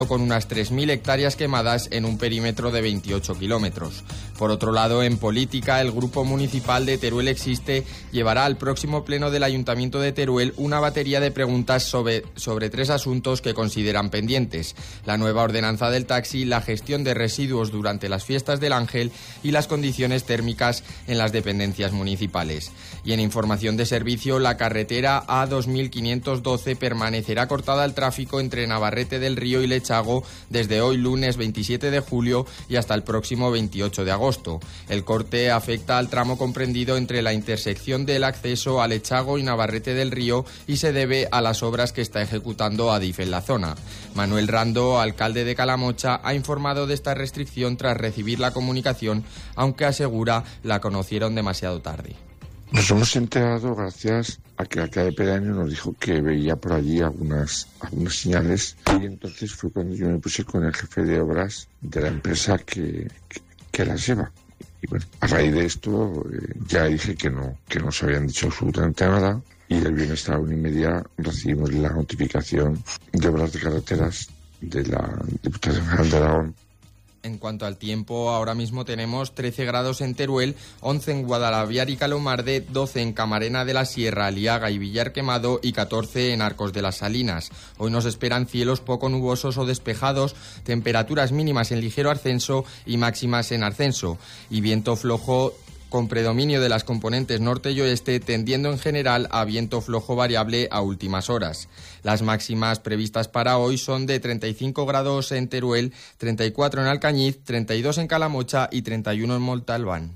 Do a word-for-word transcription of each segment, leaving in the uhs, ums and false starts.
con unas tres mil hectáreas quemadas en un perímetro de veintiocho kilómetros. Por otro lado, en política, el Grupo Municipal de Teruel Existe llevará al próximo pleno del Ayuntamiento de Teruel una batería de preguntas sobre, sobre tres asuntos que consideran pendientes: la nueva ordenanza del taxi, la gestión de residuos durante las fiestas del Ángel y las condiciones térmicas en las dependencias municipales. Y en información de servicio, la carretera A dos mil quinientos doce permanecerá cortada al tráfico entre Navarrete del Río y Lechago desde hoy lunes veintisiete de julio y hasta el próximo veintiocho de agosto. El corte afecta al tramo comprendido entre la intersección del acceso a Lechago y Navarrete del Río y se debe a las obras que está ejecutando Adif en la zona. Manuel Rando, alcalde de Calamocha, ha informado de esta restricción tras recibir la comunicación, aunque asegura la conocieron demasiado tarde. Nos hemos enterado gracias a que el alcalde pedáneo nos dijo que veía por allí algunas, algunas señales, y entonces fue cuando yo me puse con el jefe de obras de la empresa que, que, que las lleva. Y bueno, a raíz de esto eh, ya dije que no, que no se habían dicho absolutamente nada, y el viernes a la una y media recibimos la notificación de obras de carreteras de la Diputación General de Aragón. En cuanto al tiempo, ahora mismo tenemos trece grados en Teruel, once en Guadalaviar y Calomarde, doce en Camarena de la Sierra, Aliaga y Villar Quemado y catorce en Arcos de las Salinas. Hoy nos esperan cielos poco nubosos o despejados, temperaturas mínimas en ligero ascenso y máximas en ascenso, y viento flojo con predominio de las componentes norte y oeste, tendiendo en general a viento flojo variable a últimas horas. Las máximas previstas para hoy son de treinta y cinco grados en Teruel, treinta y cuatro en Alcañiz, treinta y dos en Calamocha y treinta y uno en Montalbán.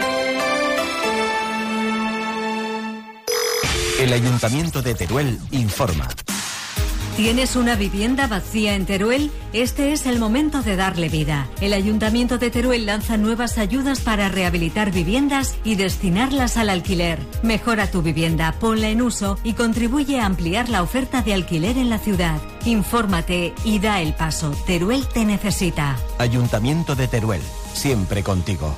El Ayuntamiento de Teruel informa. ¿Tienes una vivienda vacía en Teruel? Este es el momento de darle vida. El Ayuntamiento de Teruel lanza nuevas ayudas para rehabilitar viviendas y destinarlas al alquiler. Mejora tu vivienda, ponla en uso y contribuye a ampliar la oferta de alquiler en la ciudad. Infórmate y da el paso. Teruel te necesita. Ayuntamiento de Teruel, siempre contigo.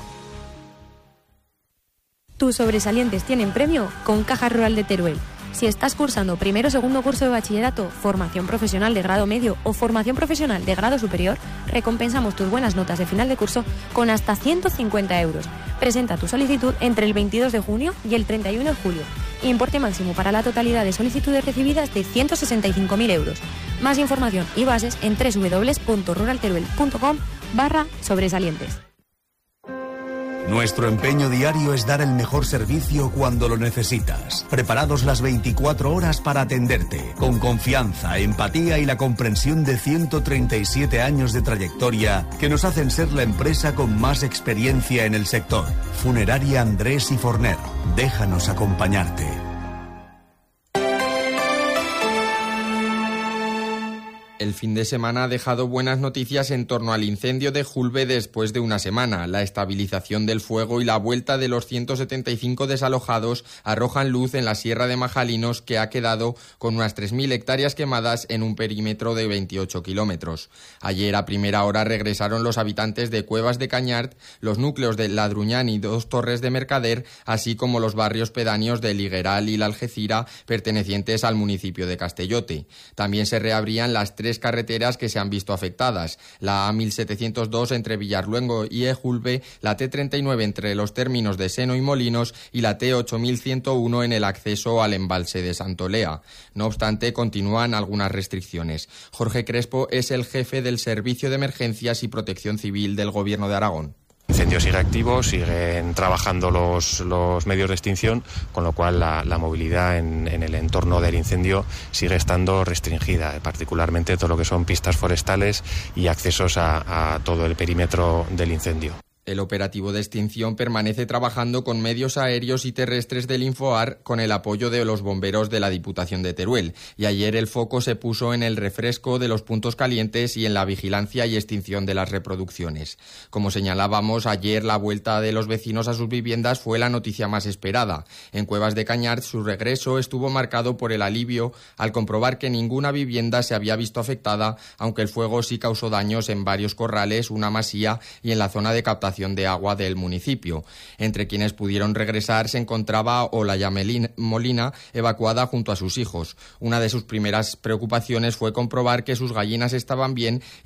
Tus sobresalientes tienen premio con Caja Rural de Teruel. Si estás cursando primero o segundo curso de bachillerato, formación profesional de grado medio o formación profesional de grado superior, recompensamos tus buenas notas de final de curso con hasta ciento cincuenta euros. Presenta tu solicitud entre el veintidós de junio y el treinta y uno de julio. Importe máximo para la totalidad de solicitudes recibidas de ciento sesenta y cinco mil euros. Más información y bases en doble u doble u doble u punto ruralteruel punto com barra sobresalientes. Nuestro empeño diario es dar el mejor servicio cuando lo necesitas. Preparados las veinticuatro horas para atenderte, con confianza, empatía y la comprensión de ciento treinta y siete años de trayectoria que nos hacen ser la empresa con más experiencia en el sector. Funeraria Andrés y Forner. Déjanos acompañarte. El fin de semana ha dejado buenas noticias en torno al incendio de Julbe después de una semana. La estabilización del fuego y la vuelta de los ciento setenta y cinco desalojados arrojan luz en la Sierra de Majalinos, que ha quedado con unas tres mil hectáreas quemadas en un perímetro de veintiocho kilómetros. Ayer a primera hora regresaron los habitantes de Cuevas de Cañart, los núcleos de Ladruñán y Dos Torres de Mercader, así como los barrios pedáneos de Ligueral y La Algeciras, pertenecientes al municipio de Castellote. También se reabrían las tres tres carreteras que se han visto afectadas: la A mil setecientos dos entre Villarluengo y Ejulbe, la T treinta y nueve entre los términos de Seno y Molinos y la T ocho mil ciento uno en el acceso al embalse de Santolea. No obstante, continúan algunas restricciones. Jorge Crespo es el jefe del Servicio de Emergencias y Protección Civil del Gobierno de Aragón. El incendio sigue activo, siguen trabajando los, los medios de extinción, con lo cual la, la movilidad en, en el entorno del incendio sigue estando restringida, particularmente todo lo que son pistas forestales y accesos a, a todo el perímetro del incendio. El operativo de extinción permanece trabajando con medios aéreos y terrestres del Infoar con el apoyo de los bomberos de la Diputación de Teruel. Y ayer el foco se puso en el refresco de los puntos calientes y en la vigilancia y extinción de las reproducciones. Como señalábamos, ayer la vuelta de los vecinos a sus viviendas fue la noticia más esperada. En Cuevas de Cañart su regreso estuvo marcado por el alivio al comprobar que ninguna vivienda se había visto afectada, aunque el fuego sí causó daños en varios corrales, una masía y en la zona de captación Corporación de Agua del municipio. Entre quienes pudieron regresar se encontraba Olaya Molina, evacuada junto a sus hijos. Una de sus primeras preocupaciones fue comprobar que sus gallinas estaban bien